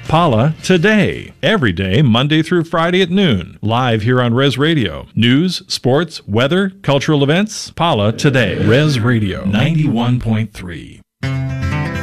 Pala Today. Every day, Monday through Friday at noon. Live here on Res Radio. News, sports, weather, cultural events. Pala Today. Res Radio 91.3.